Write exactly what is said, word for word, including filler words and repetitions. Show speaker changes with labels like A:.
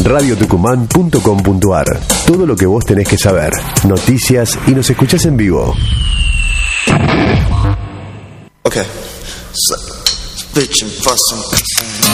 A: radio tucumán punto com punto a r. Todo lo que vos tenés que saber. Noticias y nos escuchás en vivo.
B: Okay. So, bitch and fussing.